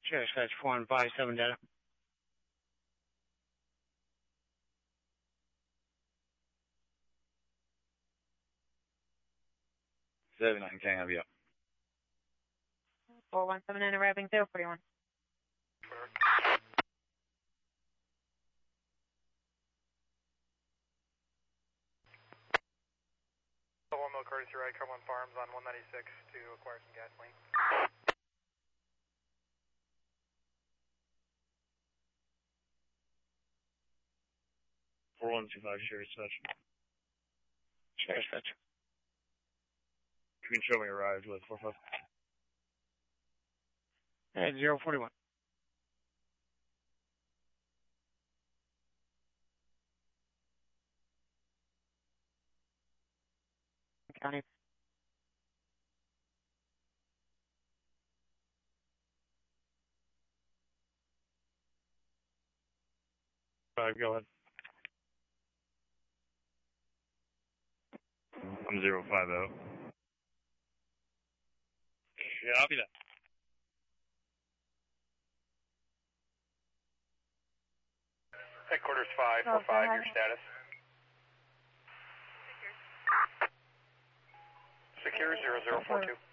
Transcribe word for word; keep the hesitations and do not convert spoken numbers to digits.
Sure, that's four one five seven data. seven nine, can I have you up? four one seven nine arriving zero forty-one. One Mill Courtesy Ride, Cumberland Farms on one ninety-six to acquire some gasoline. four one two five, Sherry Dispatch. Sure, dispatch. You can show me arrived with four five. At zero forty-one. County. Five, go ahead. I'm zero five zero. Copy that. Headquarters five four five, your status? Secure zero zero four two.